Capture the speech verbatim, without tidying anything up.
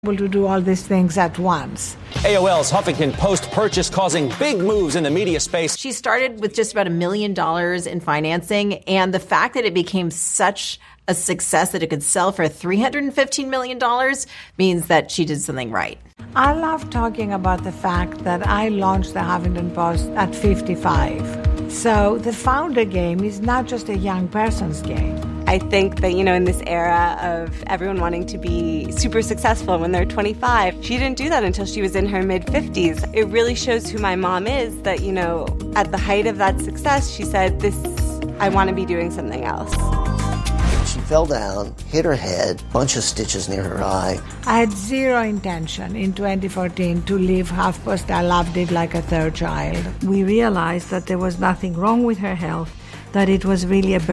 able to do all these things at once. A O L's Huffington Post purchase causing big moves in the media space. She started with just about a million dollars in financing, and the fact that it became such a success that it could sell for three hundred fifteen million dollars means that she did something right. I love talking about the fact that I launched the Huffington Post at fifty-five. So the founder game is not just a young person's game. I think that, you know, in this era of everyone wanting to be super successful when they're twenty-five, she didn't do that until she was in her mid-fifties. It really shows who my mom is, that, you know, at the height of that success, she said, this, I want to be doing something else. She fell down, hit her head, bunch of stitches near her eye. I had zero intention in twenty fourteen to leave HuffPost. I loved it like a third child. We realized that there was nothing wrong with her health, that it was really a